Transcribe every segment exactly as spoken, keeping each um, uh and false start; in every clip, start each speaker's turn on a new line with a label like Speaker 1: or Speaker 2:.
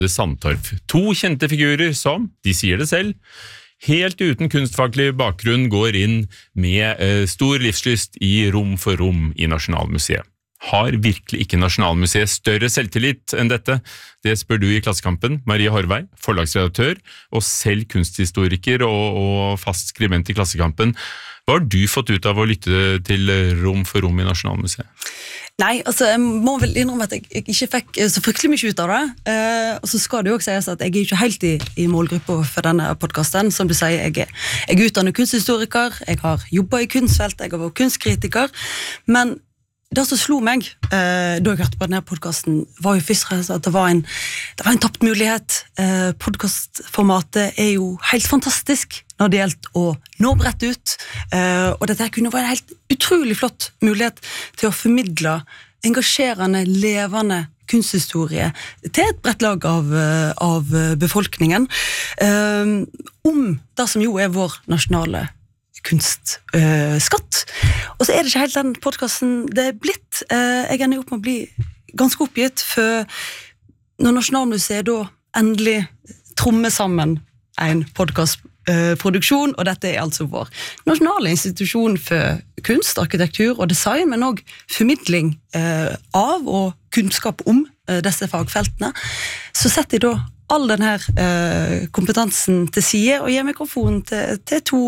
Speaker 1: Sandtorp. To kjente figurer som, de sier det selv, helt uten kunstfaglig bakgrunn går inn med eh, stor livslyst i rom for rom i Nasjonalmuseet. Har virkelig ikke Nasjonalmuseet større selvtillit enn dette? Det spør du i Klassekampen, Marie Horvei, forlagsredaktør og selv kunsthistoriker og, og fast skribent i Klassekampen. Hva har du fått ut av å lytte til rom for rom i Nasjonalmuseet?
Speaker 2: Nei, altså jeg må vel innrømme at jeg, jeg ikke fikk så fryktelig mye ut av det. Eh, og så skal det jo også sies at jeg er ikke helt i, i målgruppa for denne podcasten. Som du sier, jeg er, jeg er utdannet kunsthistoriker, jeg har jobbet i kunstfelt, jeg har vært kunstkritiker, men det som slo meg eh, da jeg hørte på denne podcasten var jo først at det var en, det var en tapt mulighet. Eh, podcastformatet er jo helt fantastisk når det gjelder å nå bredt ut, eh, og dette kunne være en helt utrolig flott mulighet til å formidle engasjerende, levende kunsthistorie til et bredt lag av, av befolkningen, eh, om det som jo er vår nasjonale kunstskatt. Uh, og så er det ikke helt den podcasten det er blitt. Uh, jeg ender opp med å bli ganske oppgitt, for når Nasjonalmuseet da endelig trommer sammen en podcastproduksjon, uh, og dette er altså vår nasjonale institusjon for kunst, arkitektur og design, men også formidling uh, av og kunnskap om uh, disse fagfeltene, så setter jeg da all denne uh, kompetansen til side og gir mikrofonen til, til to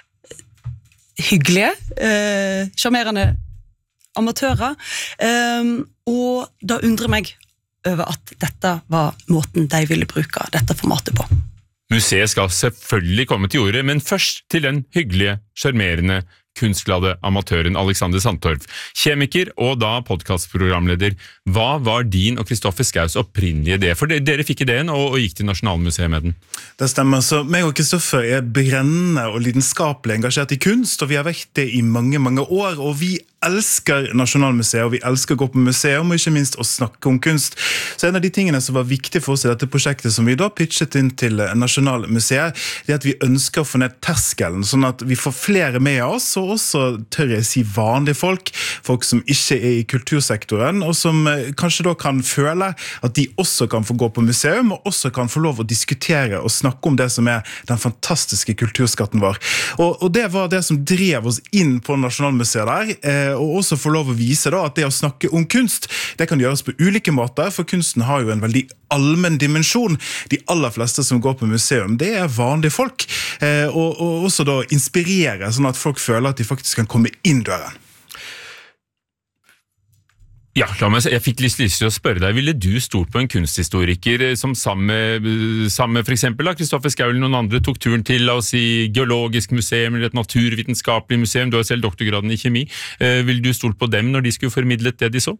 Speaker 2: hyggelige, eh, charmerende amatører, eh, og da undrer meg over at dette var måten de ville bruke dette formatet på.
Speaker 1: Museet skal selvfølgelig komme til ordet, men først til den hyggelige, charmerende, kunstglade amatøren Alexander Sandtorp, kjemiker og da podcastprogramleder. Hva var din og Kristoffer Skaus opprinnelige idé? For dere fikk ideen og, og gikk til Nasjonalmuseet med den.
Speaker 3: Det stemmer, så meg og Kristoffer er brennende og lidenskapelig engasjert i kunst, og vi har vært det i mange, mange år, og vi elsker Nasjonalmuseet, og vi elsker å gå på museum, og ikke minst å snakke om kunst. Så en av de tingene som var viktig for oss i dette prosjektet, som vi da pitchet inn til Nasjonalmuseet, det er at vi ønsker å få ned terskelen, sånn at vi får flere med oss, og også tør jeg si vanlige folk, folk som ikke er i kultursektoren, og som kanskje da kan føle at de også kan få gå på museum, og også kan få lov å diskutere og snakke om det som er den fantastiske kulturskatten vår. Og, og det var det som drev oss inn på Nasjonalmuseet der, eh, og også få lov å vise da at det å snakke om kunst, det kan gjøres på ulike måter, for kunsten har jo en veldig allmenn dimensjon. De aller fleste som går på museum, det er vanlige folk, eh, og, og også da inspirere, sånn at folk føler at de faktisk kan komme inn døren.
Speaker 1: Ja, la meg, jeg fikk lyst til å spørre deg, ville du stort på en kunsthistoriker som sammen med for eksempel da, Kristoffer Skau eller noen andre tok turen til, la oss si, geologisk museum eller et naturvitenskapelig museum, du har selv doktorgraden i kjemi, eh, ville du stort på dem når de skulle formidlet det de så?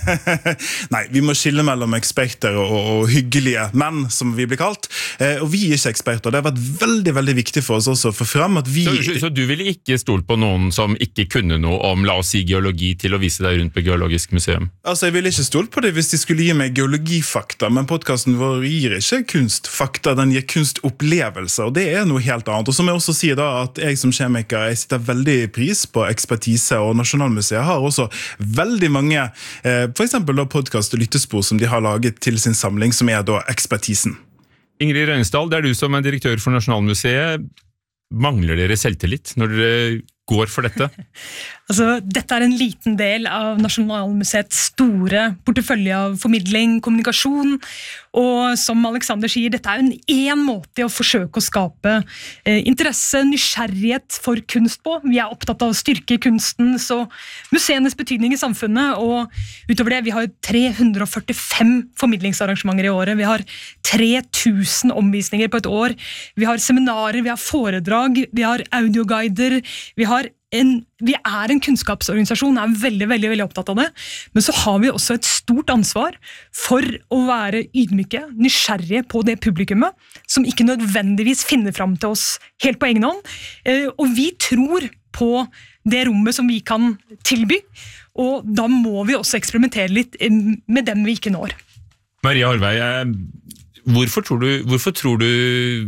Speaker 3: Nei, vi må skille mellom eksperter og, og hyggelige menn, som vi blir kalt, eh, og vi er ikke eksperter, det har vært veldig, veldig viktig for oss også å få frem at vi...
Speaker 1: Så, så du ville ikke stort på noen som ikke kunne noe om, la oss si, geologi til å vise deg rundt på geologisk museum?
Speaker 3: Altså, jeg ville ikke stolt på det hvis de skulle gi meg geologifakta, men podcasten vår gir ikke kunstfakta, den gir kunstopplevelser, og det er noe helt annet. Og så må jeg også si da at jeg som kjemiker, jeg sitter veldig pris på ekspertise, og Nasjonalmuseet har også veldig mange, eh, for eksempel da podcast og lyttespor som de har laget til sin samling, som er da ekspertisen.
Speaker 1: Ingrid Røynsdal, det er du som er direktør for Nasjonalmuseet. Mangler dere selvtillit når dere går for dette?
Speaker 4: Altså, dette er en liten del av Nasjonalmuseets store portefølje av formidling, kommunikasjon, og som Alexander sier, dette er jo en, en måte å forsøke å skape eh, interesse, nysgjerrighet for kunst på. Vi er opptatt av å styrke kunstens og museenes betydning i samfunnet, og utover det, vi har tre hundre og førtifem formidlingsarrangementer i året, vi har tre tusen omvisninger på et år, vi har seminarer, vi har foredrag, vi har audioguider, vi har En, vi er en kunnskapsorganisasjon, er veldig, veldig, veldig opptatt av det, men så har vi også et stort ansvar for å være ydmyke, nysgjerrige på det publikummet, som ikke nødvendigvis finner frem til oss helt på egen hånd, eh, og vi tror på det rommet som vi kan tilby, og da må vi også eksperimentere litt med dem vi ikke når.
Speaker 1: Maria Horvei, eh, hvorfor tror du, hvorfor tror du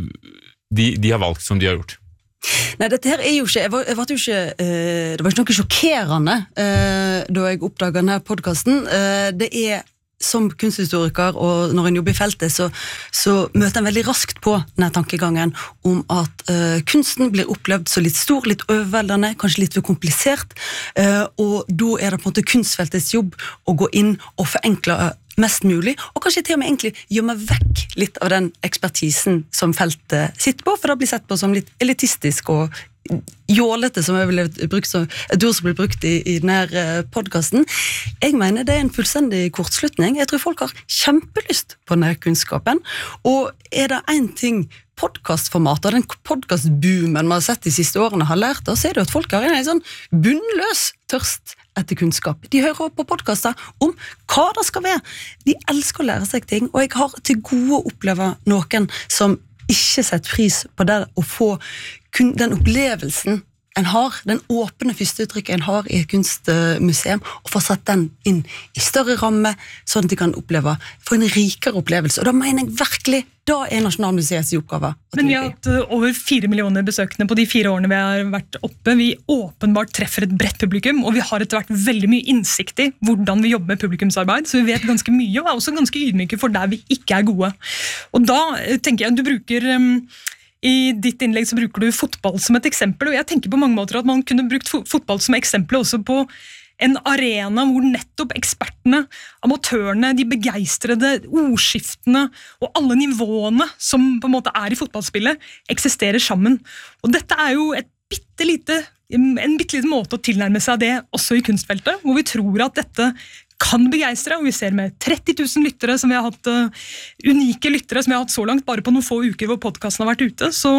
Speaker 1: de, de har valgt som de har gjort?
Speaker 2: Nei, dette her er jo ikke, jeg var, jeg var jo ikke eh, det var ikke noe sjokkerende eh, da jeg oppdaget denne podcasten. Eh, det er som kunsthistoriker, og når en jobber i feltet, så, så møter en veldig raskt på denne tankegangen om at uh, kunsten blir opplevd så litt stor, litt overveldende, kanskje litt for komplisert, uh, og da er det på en måte kunstfeltets jobb å gå inn og forenkle mest mulig, og kanskje til og med egentlig gjemme vekk litt av den ekspertisen som feltet sitter på, for det blir sett på som litt elitistisk og jålete, som jeg ville brukt som et ord som blir brukt i, i denne podcasten. Jeg mener det er en fullstendig kortslutning. Jeg tror folk har kjempelyst på denne kunnskapen, og er det en ting podcastformatet og den podcastboomen man har sett de siste årene har lært oss, så er det at folk har en sånn bunnløs tørst etter kunnskap. De hører på podcaster om hva det skal være. De elsker å lære seg ting, og jeg har til gode å oppleve noen som ikke setter pris på det å få kun den opplevelsen en har, den åpne førsteuttrykket en har i et kunstmuseum, og få satt den inn i større ramme, sånn at de kan oppleve, få en rikere opplevelse. Og da mener jeg virkelig, da er Nasjonalmuseets oppgave.
Speaker 4: Men vi har hatt over fire millioner besøkende på de fire årene vi har vært oppe. Vi åpenbart treffer et bredt publikum, og vi har etter hvert veldig mye innsikt i hvordan vi jobber med publikumsarbeid, så vi vet ganske mye, og er også ganske ydmyke for der vi ikke er gode. Og da tenker jeg at du bruker... Um, I ditt innlegg så bruker du fotball som et eksempel, og jeg tenker på mange måter at man kunne brukt fotball som eksempel også på en arena hvor nettopp ekspertene, amatørene, de begeistrede ordskiftene og alle nivåene som på en måte er i fotballspillet, eksisterer sammen. Og dette er jo et bittelite, en bitteliten måte å tilnærme seg det også i kunstfeltet, hvor vi tror at dette kan begeistre, og vi ser med tretti tusen lyttere som vi har hatt, uh, unike lyttere som vi har hatt så langt, bare på noen få uker hvor podcasten har vært ute, så,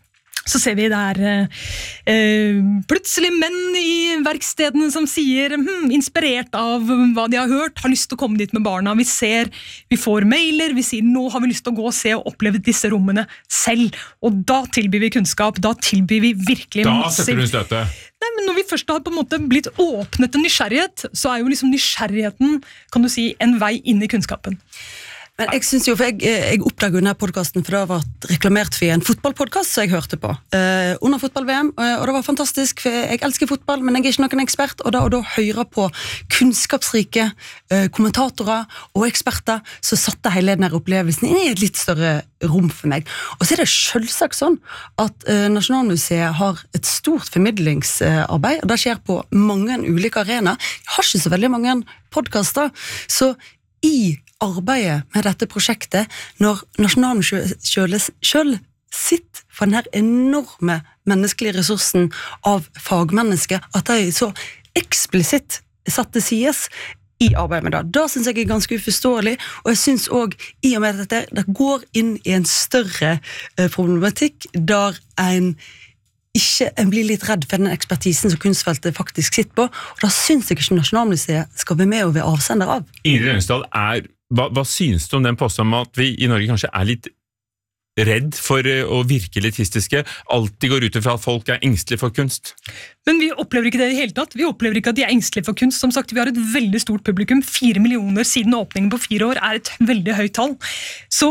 Speaker 4: så ser vi der uh, uh, plutselig menn i verkstedene som sier, hm, inspirert av hva de har hørt, har lyst til å komme dit med barna. Vi ser, vi får mailer, vi sier, nå har vi lyst til å gå og se og oppleve disse rommene selv, og da tilbyr vi kunnskap, da tilbyr vi virkelig
Speaker 1: da
Speaker 4: massiv...
Speaker 1: Da setter du en støte.
Speaker 4: Nei, men når vi først har på en måte blitt åpnet en nysgjerrighet, så er jo liksom nysgjerrigheten, kan du si, en vei inn i kunnskapen.
Speaker 2: Men jeg synes jo, for jeg, jeg oppdaget denne podcasten, for det har vært reklamert for en fotballpodcast som jeg hørte på, eh, under fotball-V M, og det var fantastisk, for jeg elsker fotball, men jeg er ikke noen ekspert, og da å da høre på kunnskapsrike eh, kommentatorer og eksperter, så satte hele denne opplevelsen inn i et litt større rom for meg. Og så er det selvsagt sånn at eh, Nasjonalmuseet har et stort formidlingsarbeid, og det skjer på mange ulike arenaer. Jeg har ikke så veldig mange podcaster, så i arbeidet med dette prosjektet, når Nasjonalmuseet selv sitter for denne enorme menneskelige ressursen av fagmennesker, at de så eksplisitt satt til sides i arbeidet med det. Da synes jeg er ganske uforståelig, og jeg synes også, i og med dette, det går inn i en større problematikk, der en ikke, en blir litt redd for den ekspertisen som kunstfeltet faktisk sitter på, og da synes jeg ikke Nasjonalmuseet skal være med og være avsender av.
Speaker 1: Ingrid Rønsdal, er, hva, hva synes du om den påstanden om at vi i Norge kanskje er litt redd for å virke elitistiske, alltid går ut ifra at folk er engstelige for kunst?
Speaker 4: Men vi opplever ikke det i hele tatt. Vi opplever ikke at de er engstelige for kunst. Som sagt, vi har et veldig stort publikum. Fire millioner siden åpningen på fire år er et veldig høyt tall. Så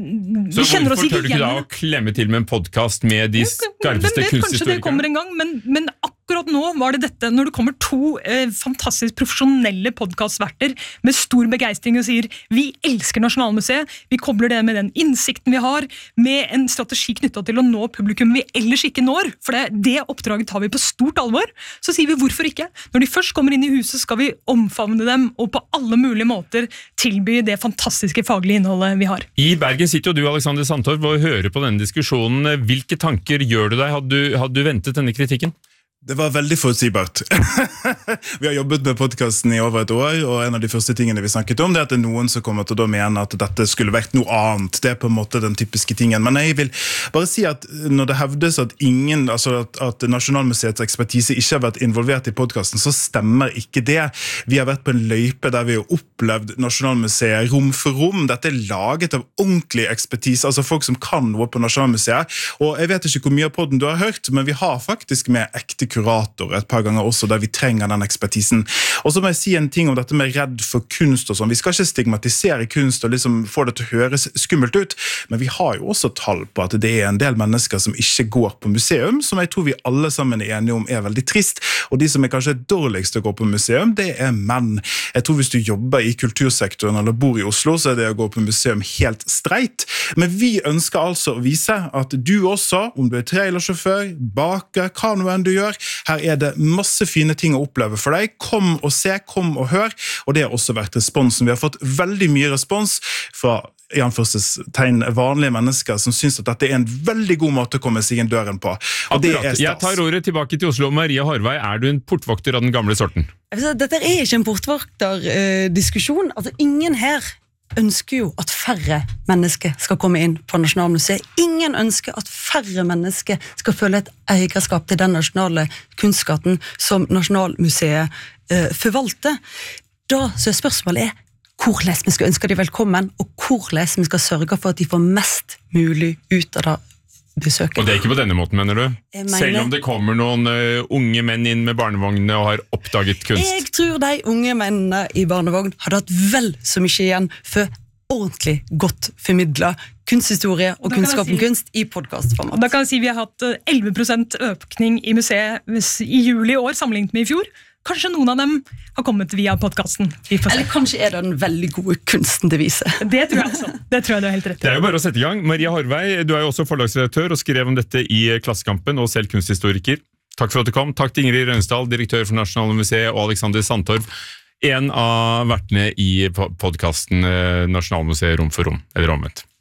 Speaker 4: vi
Speaker 1: Så
Speaker 4: kjenner oss
Speaker 1: hvorfor
Speaker 4: ikke
Speaker 1: tør du ikke da å klemme til med en podcast med de skarpeste
Speaker 4: kunsthistorikerne? Kanskje det kommer en gang, men, men akkurat nå var det dette, når det kommer to eh, fantastisk profesjonelle podcastverter med stor begeistring og sier, vi elsker Nasjonalmuseet, vi kobler det med den innsikten vi har, med en strategi knyttet til å nå publikum vi ellers ikke når, for det, det oppdraget tar vi på stort alvor, så sier vi hvorfor ikke? Når de først kommer inn i huset, skal vi omfavne dem og på alle mulige måter tilby det fantastiske faglige innholdet vi har.
Speaker 1: I Bergen sitter jo du, Alexander Sandtorp, og hører på denne diskusjonen. Hvilke tanker gjør du deg? Hadde du, hadde du ventet denne kritikken?
Speaker 3: Det var veldig forutsigbart. Vi har jobbet med podcasten i over et år, og en av de første tingene vi snakket om, det er at det er noen som kommer til å mene at dette skulle vært noe annet. Det er på en måte den typiske tingen. Men jeg vil bare si at når det hevdes at ingen, altså at, at Nasjonalmuseets ekspertise ikke har vært involvert i podcasten, så stemmer ikke det. Vi har vært på en løype der vi har opplevd Nasjonalmuseet rom for rom. Dette er laget av ordentlig ekspertise, altså folk som kan noe på Nasjonalmuseet. Og jeg vet ikke hvor mye av podden du har hørt, men vi har faktisk med ekte kuratorer et par ganger også, der vi trenger den ekspertisen. Og så må jeg si en ting om dette med redd for kunst og sånn. Vi skal ikke stigmatisere kunst og liksom få det til å høres skummelt ut, men vi har jo også tall på at det er en del mennesker som ikke går på museum, som jeg tror vi alle sammen er enige om er veldig trist, og de som er kanskje dårligst å gå på museum, det er menn. Jeg tror hvis du jobber i kultursektoren eller bor i Oslo, så er det å gå på museum helt streit. Men vi ønsker altså å vise at du også, om du er trailersjåfør, baker, hva nå enn du gjør, her er det masse fine ting å oppleve for deg. Kom og se, kom og hør, og det har også vært responsen. Vi har fått veldig mye respons fra i anførselstegn vanlige mennesker som synes at dette er en veldig god måte å komme seg inn døren på. Og det er stas.
Speaker 1: Jeg tar ordet tilbake til Oslo. Maria Horvei, er du en portvokter av den gamle sorten?
Speaker 2: Dette er ikke en portvokterdiskusjon. Altså, ingen her ønsker jo at færre mennesker skal komme inn på Nasjonalmuseet. Ingen ønsker at færre mennesker skal føle et eierskap til den nasjonale kunstskatten som Nasjonalmuseet eh, forvalter. Da så er spørsmålet er hvordan vi skal ønske de velkommen, og hvordan vi skal sørge for at de får mest mulig ut av det besøket.
Speaker 1: Og det er ikke på denne måten, mener du?
Speaker 2: Mener,
Speaker 1: Selv om det kommer noen uh, unge menn inn med barnevognene og har oppdaget kunst?
Speaker 2: Jeg tror de unge mennene i barnevogn hadde hatt vel så mye igjen for ordentlig godt formidlet kunsthistorie og kunnskap om si, kunst i podcastformat.
Speaker 4: Da kan jeg si vi har hatt elleve prosent økning i museet i juli i år sammenlignet med i fjor. Kanskje noen av dem har kommet via podcasten.
Speaker 2: Eller kanskje er det den veldig gode kunsten til vise.
Speaker 4: Det tror jeg også. Det tror jeg du har helt rett i.
Speaker 1: Det er jo bare å sette i gang. Maria Horvei, du er jo også forlagsredaktør og skrev om dette i Klassekampen, og selv kunsthistoriker. Takk for at du kom. Takk til Ingrid Rønsdal, direktør for Nasjonalmuseet, og Alexander Sandtorp, en av vertene i podcasten Nasjonalmuseet Rom for Rom, eller omvendt.